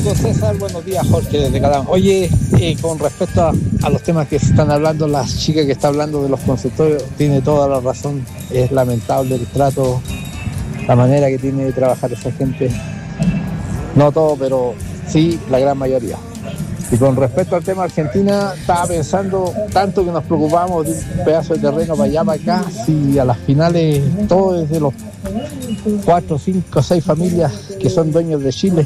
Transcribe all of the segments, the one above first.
César, buenos días, Jorge desde Calama. Oye, con respecto a los temas que se están hablando, la chica que está hablando de los consultorios tiene toda la razón. Es lamentable el trato, la manera que tiene de trabajar esa gente. No todo, pero sí la gran mayoría. Y con respecto al tema Argentina, estaba pensando tanto que nos preocupamos de un pedazo de terreno para allá, para acá, si a las finales todo desde los 4, 5, 6 familias que son dueños de Chile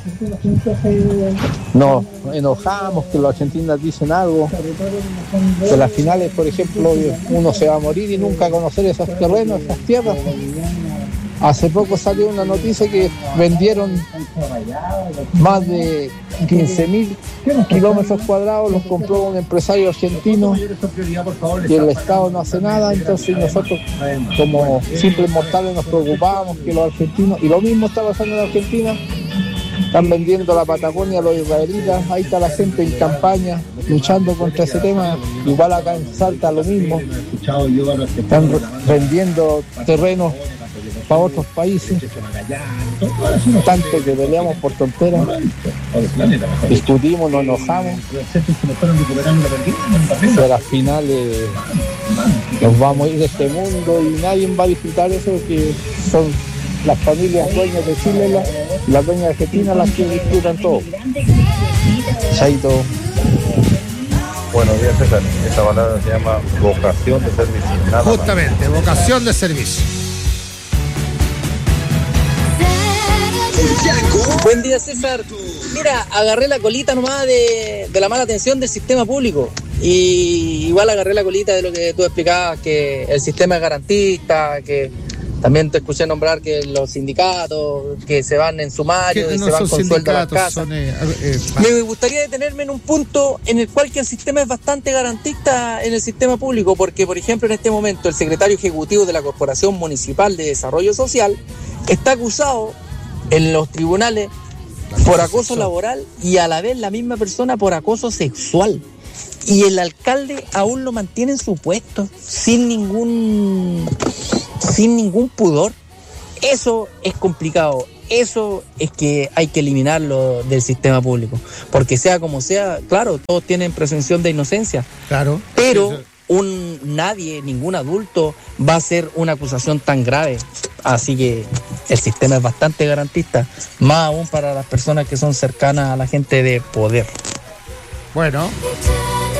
nos enojamos que los argentinos dicen algo, que las finales, por ejemplo, uno se va a morir y nunca conocer esos terrenos, esas tierras. Hace poco salió una noticia que vendieron más de 15.000 kilómetros cuadrados, los compró un empresario argentino y el Estado no hace nada. Entonces nosotros como simples mortales nos preocupábamos que los argentinos, y lo mismo está pasando en Argentina, están vendiendo la Patagonia a los israelitas. Ahí está la gente en campaña luchando contra ese tema. Igual acá en Salta lo mismo, están vendiendo terrenos para otros países, tanto que peleamos por tonteras, discutimos, nos enojamos, pero al final nos vamos a ir de este mundo y nadie va a disfrutar eso, que son las familias dueñas de Chile, las dueñas de Argentina, las que disfrutan todo. Chaito. Buenos días, César. Esta balada se llama vocación de servicio. Nada justamente, más. Vocación de servicio. Buen día, César. Mira, agarré la colita nomás de la mala atención del sistema público. Y igual agarré la colita de lo que tú explicabas, que el sistema es garantista, que también te escuché nombrar que los sindicatos que se van en sumario y no se van con sueldo a las casas. Me gustaría detenerme en un punto en el cual que el sistema es bastante garantista en el sistema público, porque, por ejemplo, en este momento el secretario ejecutivo de la Corporación Municipal de Desarrollo Social está acusado en los tribunales por acoso laboral y a la vez la misma persona por acoso sexual. Y el alcalde aún lo mantiene en su puesto sin ningún pudor. Eso es complicado. Eso es que hay que eliminarlo del sistema público. Porque sea como sea, claro, todos tienen presunción de inocencia. Claro. Pero ningún adulto va a hacer una acusación tan grave. Así que el sistema es bastante garantista, más aún para las personas que son cercanas a la gente de poder. Bueno.